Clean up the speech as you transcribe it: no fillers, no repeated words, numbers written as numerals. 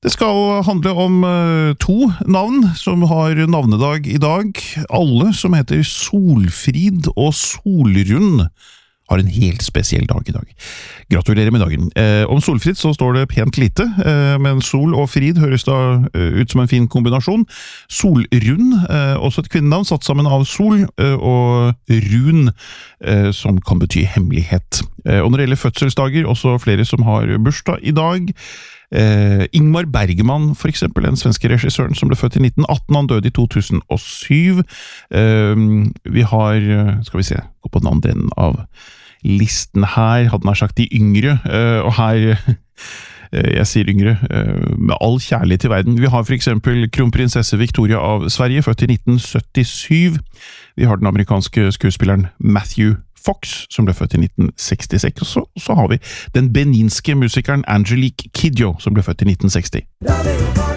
Det skal handle om to navn som har navnedag i dag. Alle som heter Solfrid og Solrun har en helt spesiell dag i dag. Gratulerer med dagen. Om Solfrid så står det pent lite, men Sol og Frid høres da ut som en fin kombinasjon. Solrun, også et kvinnenavn satt sammen av Sol og Run, som kan bety hemmelighet. Og når det gjelder fødselsdager, også flere som har bursdag i dag. Ingmar Bergman, for eksempel, den svenske regissøren som ble født i 1918, han døde i 2007. Vi har, skal vi se, gå på den andre enden av listen her, hadde han sagt de yngre, og her, jeg sier yngre, med all kjærlighet til verden. Vi har for eksempel kronprinsesse Victoria av Sverige, født i 1977. Vi har den amerikanske skuespilleren Matthew Fox, som ble født i 1966, og så har vi den beninske musikeren Angelique Kidjo, som ble født i 1960.